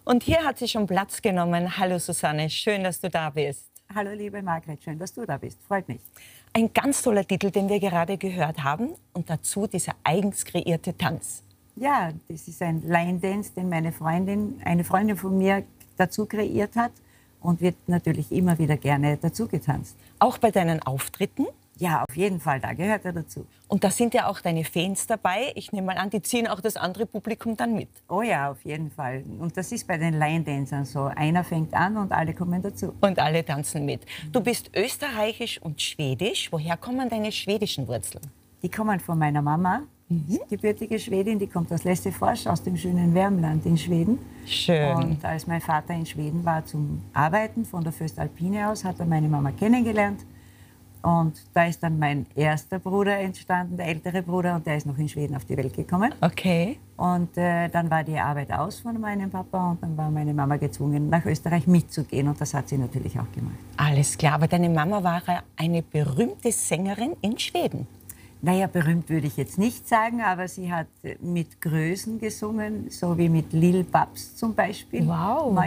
Und hier hat sie schon Platz genommen. Hallo Susanne, schön, dass du da bist. Hallo liebe Margret, schön, dass du da bist. Freut mich. Ein ganz toller Titel, den wir gerade gehört haben. Und dazu dieser eigens kreierte Tanz. Ja, das ist ein Line Dance, den eine Freundin von mir dazu kreiert hat. Und wird natürlich immer wieder gerne dazu getanzt. Auch bei deinen Auftritten? Ja, auf jeden Fall, da gehört er dazu. Und da sind ja auch deine Fans dabei. Ich nehme mal an, die ziehen auch das andere Publikum dann mit. Oh ja, auf jeden Fall. Und das ist bei den Line-Dancern so. Einer fängt an und alle kommen dazu. Und alle tanzen mit. Du bist österreichisch und schwedisch. Woher kommen deine schwedischen Wurzeln? Die kommen von meiner Mama, gebürtige Schwedin. Die kommt aus Lesjöfors, aus dem schönen Wärmland in Schweden. Schön. Und als mein Vater in Schweden war zum Arbeiten, von der Föstalpine aus, hat er meine Mama kennengelernt. Und da ist dann mein erster Bruder entstanden, der ältere Bruder, und der ist noch in Schweden auf die Welt gekommen. Okay. Und dann war die Arbeit aus von meinem Papa und dann war meine Mama gezwungen, nach Österreich mitzugehen. Und das hat sie natürlich auch gemacht. Alles klar, aber deine Mama war eine berühmte Sängerin in Schweden. Naja, berühmt würde ich jetzt nicht sagen, aber sie hat mit Größen gesungen, so wie mit Lil Babs zum Beispiel. Wow.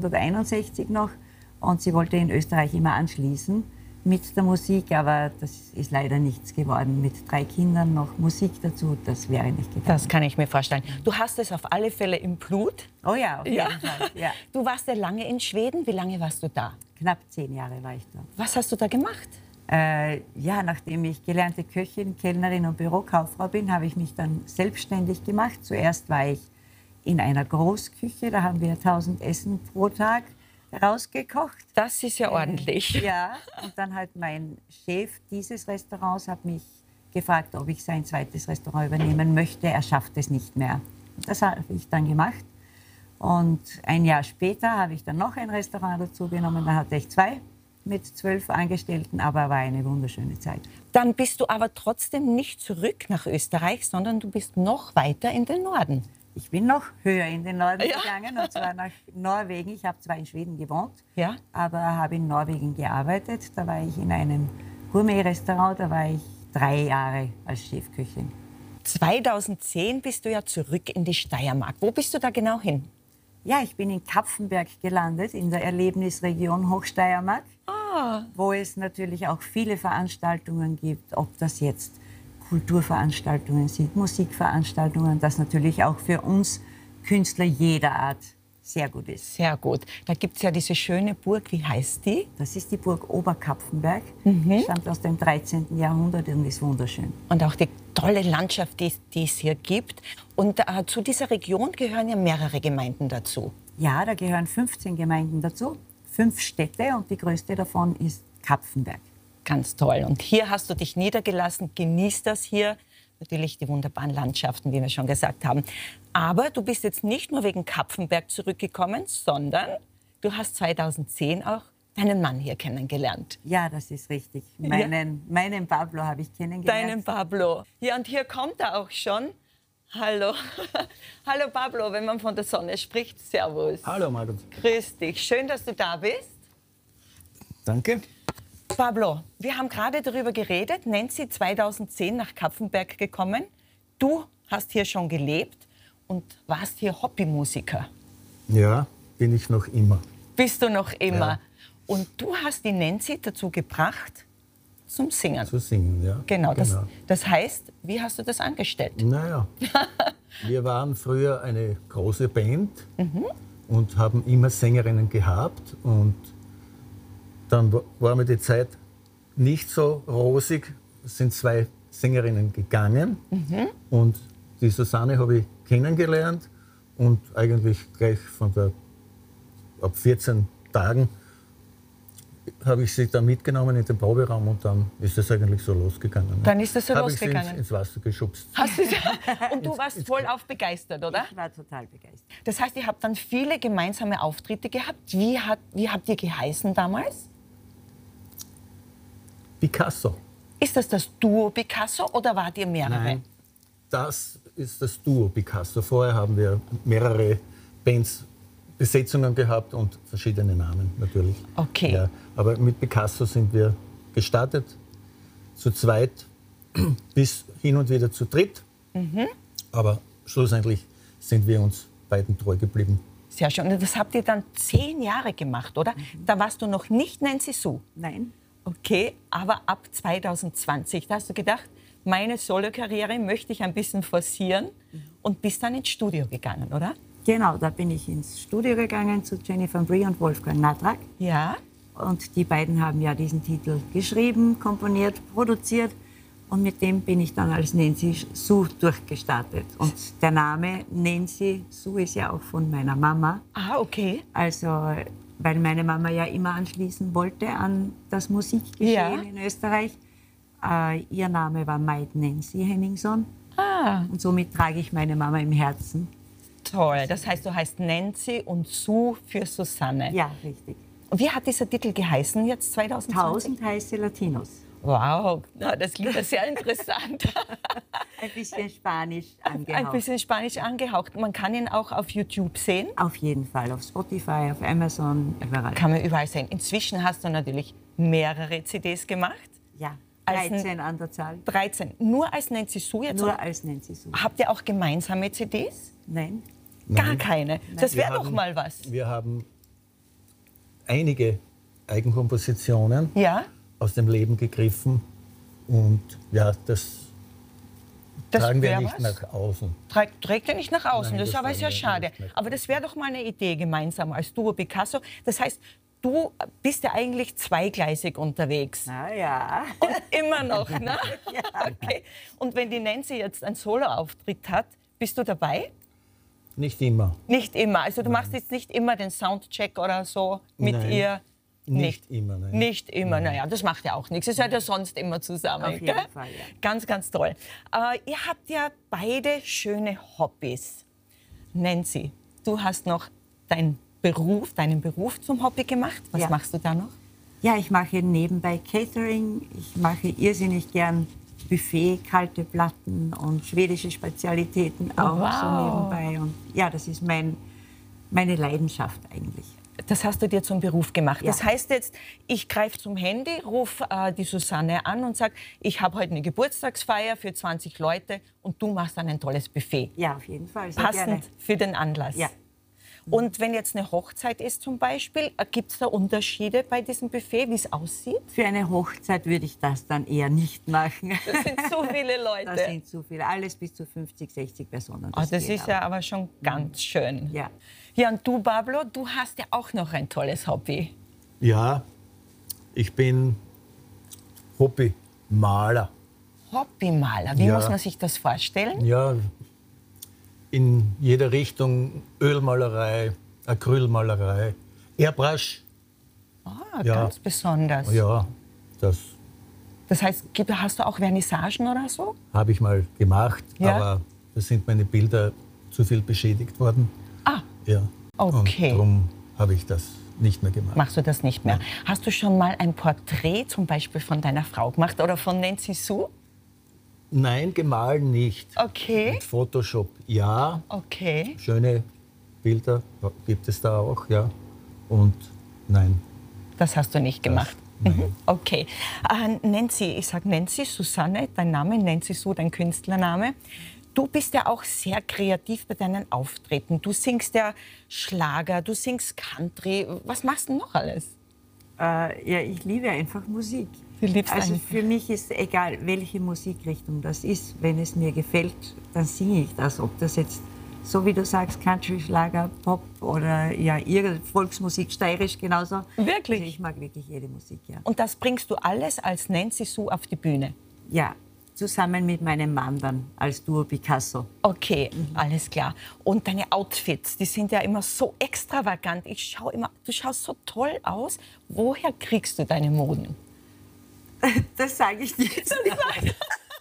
1961 noch. Und sie wollte in Österreich immer anschließen mit der Musik, aber das ist leider nichts geworden. Mit 3 Kindern noch Musik dazu, das wäre nicht gegangen. Das kann ich mir vorstellen. Du hast es auf alle Fälle im Blut. Oh ja, auf jeden Fall. Ja. Du warst ja lange in Schweden. Wie lange warst du da? Knapp 10 Jahre war ich da. Was hast du da gemacht? Ja, nachdem ich gelernte Köchin, Kellnerin und Bürokauffrau bin, habe ich mich dann selbstständig gemacht. Zuerst war ich in einer Großküche, da haben wir 1000 Essen pro Tag rausgekocht. Das ist ja ordentlich. Ja, und dann hat mein Chef dieses Restaurants hat mich gefragt, ob ich sein zweites Restaurant übernehmen möchte. Er schafft es nicht mehr. Das habe ich dann gemacht. Und ein Jahr später habe ich dann noch ein Restaurant dazu genommen. Da hatte ich 2 mit 12 Angestellten, aber war eine wunderschöne Zeit. Dann bist du aber trotzdem nicht zurück nach Österreich, sondern du bist noch weiter in den Norden. Ich bin noch höher in den Norden gegangen, und zwar nach Norwegen. Ich habe zwar in Schweden gewohnt, aber habe in Norwegen gearbeitet. Da war ich in einem Gourmet-Restaurant, da war ich 3 Jahre als Chefköchin. 2010 bist du ja zurück in die Steiermark. Wo bist du da genau hin? Ja, ich bin in Kapfenberg gelandet, in der Erlebnisregion Hochsteiermark, wo es natürlich auch viele Veranstaltungen gibt, ob das jetzt Kulturveranstaltungen sind, Musikveranstaltungen, das natürlich auch für uns Künstler jeder Art sehr gut ist. Sehr gut. Da gibt es ja diese schöne Burg, wie heißt die? Das ist die Burg Oberkapfenberg, stammt aus dem 13. Jahrhundert und ist wunderschön. Und auch die tolle Landschaft, die es hier gibt. Und zu dieser Region gehören ja mehrere Gemeinden dazu. Ja, da gehören 15 Gemeinden dazu, 5 Städte, und die größte davon ist Kapfenberg. Ganz toll. Und hier hast du dich niedergelassen, genießt das hier. Natürlich die wunderbaren Landschaften, wie wir schon gesagt haben. Aber du bist jetzt nicht nur wegen Kapfenberg zurückgekommen, sondern du hast 2010 auch deinen Mann hier kennengelernt. Ja, das ist richtig. Meinen Pablo habe ich kennengelernt. Deinen Pablo. Ja, und hier kommt er auch schon. Hallo. Hallo Pablo, wenn man von der Sonne spricht. Servus. Hallo Margot. Grüß dich. Schön, dass du da bist. Danke. Pablo, wir haben gerade darüber geredet. Nancy 2010 nach Kapfenberg gekommen. Du hast hier schon gelebt und warst hier Hobbymusiker. Ja, bin ich noch immer. Bist du noch immer. Ja. Und du hast die Nancy dazu gebracht, zum Singen. Zu singen, ja. Genau. Das heißt, wie hast du das angestellt? Naja, wir waren früher eine große Band und haben immer Sängerinnen gehabt. Und dann war mir die Zeit nicht so rosig. Es sind 2 Sängerinnen gegangen. Und die Susanne habe ich kennengelernt. Und eigentlich gleich ab 14 Tagen habe ich sie dann mitgenommen in den Proberaum, und dann ist es eigentlich so losgegangen. Dann ist es so losgegangen. Habe ich sie ins Wasser geschubst. Und du warst vollauf begeistert, oder? Ich war total begeistert. Das heißt, ihr habt dann viele gemeinsame Auftritte gehabt. Wie habt ihr geheißen damals? Picasso. Ist das Duo Picasso oder wart ihr mehrere? Nein, das ist das Duo Picasso. Vorher haben wir mehrere Bands, Besetzungen gehabt und verschiedene Namen natürlich. Okay. Ja, aber mit Picasso sind wir gestartet, zu zweit bis hin und wieder zu dritt. Aber schlussendlich sind wir uns beiden treu geblieben. Sehr schön. Und das habt ihr dann 10 Jahre gemacht, oder? Da warst du noch nicht Nancy Sue. Nein. Okay, aber ab 2020, da hast du gedacht, meine Solokarriere möchte ich ein bisschen forcieren und bist dann ins Studio gegangen, oder? Genau, da bin ich ins Studio gegangen zu Jenny van Brie und Wolfgang Natrak. Ja. Und die beiden haben ja diesen Titel geschrieben, komponiert, produziert. Und mit dem bin ich dann als Nancy Sue durchgestartet. Und der Name Nancy Sue ist ja auch von meiner Mama. Ah, okay. Also, weil meine Mama ja immer anschließen wollte an das Musikgeschehen in Österreich. Ihr Name war Maid Nancy Henningson. Ah, Und somit trage ich meine Mama im Herzen. toll. Das heißt, du heißt Nancy und Sue für Susanne. Ja, richtig. Und wie hat dieser Titel geheißen jetzt 2020? 1000 heiße Latinos. Wow, na, das klingt ja sehr interessant. Ein bisschen Spanisch angehaucht. Ein bisschen Spanisch angehaucht. Man kann ihn auch auf YouTube sehen. Auf jeden Fall, auf Spotify, auf Amazon, überall. Kann man überall sehen. Inzwischen hast du natürlich mehrere CDs gemacht. Ja, Als 13 an der Zahl. 13. Nur als Nancy Sue jetzt? Nur oder als Nancy Sue. habt ihr auch gemeinsame CDs? Nein. Gar Nein. keine. Das Wir wäre doch haben- mal was. Wir haben einige Eigenkompositionen Ja? aus dem Leben gegriffen und ja, das Das tragen wir wär nicht was? nach außen. Trägt er nicht nach außen, Nein, das ist das aber tragen sehr wir schade. nicht nach Aber das wäre doch mal eine Idee gemeinsam als Duo Picasso. Das heißt, du bist ja eigentlich zweigleisig unterwegs. Na ja. Und immer noch, ne? Okay. Und wenn die Nancy jetzt einen Soloauftritt hat, bist du dabei? Nicht immer. Nicht immer. Also du machst jetzt nicht immer den Soundcheck oder so mit Nein. ihr? Nicht immer, nein. Nicht immer. Naja, das macht ja auch nichts. Ihr seid ja sonst immer zusammen. Auf jeden gell? Fall, ja. Ganz, ganz toll. Ihr habt ja beide schöne Hobbys. Nancy, du hast noch deinen Beruf zum Hobby gemacht. Was Ja. machst du da noch? Ja, ich mache nebenbei Catering. Ich mache irrsinnig gern Buffet, kalte Platten und schwedische Spezialitäten auch Wow. so nebenbei. Und ja, das ist meine Leidenschaft eigentlich. Das hast du dir zum Beruf gemacht. Ja. Das heißt jetzt, ich greife zum Handy, rufe die Susanne an und sage, ich habe heute eine Geburtstagsfeier für 20 Leute und du machst dann ein tolles Buffet. Ja, auf jeden Fall. Sehr Passend gerne. für den Anlass. Ja. Und wenn jetzt eine Hochzeit ist zum Beispiel, gibt es da Unterschiede bei diesem Buffet, wie es aussieht? Für eine Hochzeit würde ich das dann eher nicht machen. Das sind so viele Leute. Das sind zu viele. Alles bis zu 50, 60 Personen. Das geht ist ja aber schon ganz schön. Ja. Ja, und du, Pablo, du hast ja auch noch ein tolles Hobby. Ja, ich bin Hobbymaler. Hobbymaler, wie Ja. muss man sich das vorstellen? Ja, in jeder Richtung Ölmalerei, Acrylmalerei, Airbrush. Ah, Ja. ganz besonders. Ja, das Das heißt, hast du auch Vernissagen oder so? habe ich mal gemacht, Ja. aber da sind meine Bilder zu viel beschädigt worden. Ah, Ja. Okay. Und darum habe ich das nicht mehr gemacht. machst du das nicht mehr. Hast du schon mal ein Porträt zum Beispiel von deiner Frau gemacht oder von Nancy Sue? Nein, gemahlen nicht. Okay, Mit Photoshop ja, okay. schöne Bilder gibt es da auch, ja. Und nein. Das hast du nicht gemacht. nein. Mhm. Okay. Nancy, ich sage Nancy, Susanne, dein Name, Nancy Sue, dein Künstlername. Du bist ja auch sehr kreativ bei deinen Auftritten. Du singst ja Schlager, du singst Country. Was machst du noch alles? Ja, ich liebe einfach Musik. Du liebst Also einfach. für mich ist egal, welche Musikrichtung das ist. Wenn es mir gefällt, dann singe ich das. Ob das jetzt, so wie du sagst, Country, Schlager, Pop oder ja, irgendeine Volksmusik, steirisch genauso. Wirklich? Also ich mag wirklich jede Musik, ja. Und das bringst du alles als Nancy Sue auf die Bühne? Ja, zusammen mit meinem Mann dann als Duo Picasso. Okay, alles klar. Und deine Outfits, die sind ja immer so extravagant. Du schaust so toll aus. Woher kriegst du deine Moden? Das sage ich dir jetzt nicht.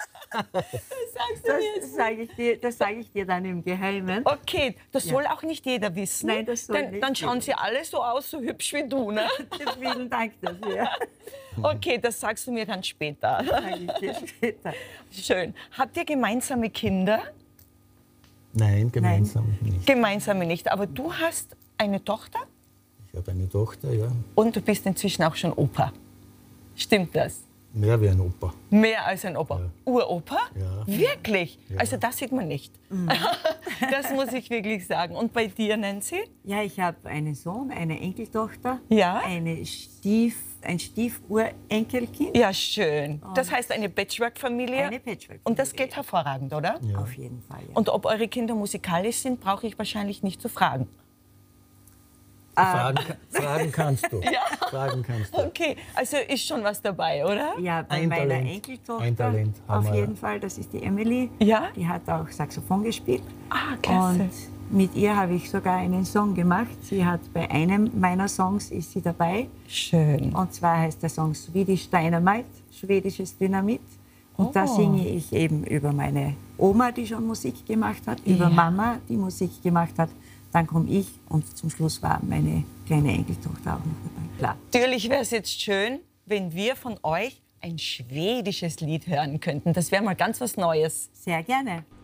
Das sage ich dir dann im Geheimen. Okay, das soll auch nicht jeder wissen. Nein, das soll Denn, nicht dann schauen jeder. sie alle so aus, so hübsch wie du, ne? Vielen Dank dafür. Okay, das sagst du mir dann später. Sage ich dir später. Schön. Habt ihr gemeinsame Kinder? Nein, gemeinsam nicht. Gemeinsame nicht, aber du hast eine Tochter Ich habe eine Tochter, ja. und du bist inzwischen auch schon Opa. Stimmt das? mehr wie ein Opa. Mehr als ein Opa. Ja. Uropa? Ja. Wirklich? Ja. Also das sieht man nicht. Das muss ich wirklich sagen. Und bei dir, Nancy? Ja, ich habe einen Sohn, eine Enkeltochter, Ja. ein Stiefurenkelkind. Ja, schön. Das heißt eine Patchwork-Familie. Eine Patchwork-Familie. Und das geht hervorragend, oder? Ja. Auf jeden Fall. Ja. Und ob eure Kinder musikalisch sind, brauche ich wahrscheinlich nicht zu fragen. Fragen kannst du. Fragen kannst du. Okay, also ist schon was dabei, oder? Ja, bei Ein meiner Talent. Enkeltochter Ein Talent haben auf wir. jeden Fall, das ist die Emily. Ja? Die hat auch Saxophon gespielt. Ah, klasse. Und mit ihr habe ich sogar einen Song gemacht. Sie hat bei einem meiner Songs ist sie dabei. Schön. Und zwar heißt der Song Swedish Dynamite, schwedisches Dynamit. Und da singe ich eben über meine Oma, die schon Musik gemacht hat, über Mama, die Musik gemacht hat. Dann komme ich und zum Schluss war meine kleine Enkeltochter auch noch dabei. Klar. Natürlich wäre es jetzt schön, wenn wir von euch ein schwedisches Lied hören könnten. Das wäre mal ganz was Neues. Sehr gerne.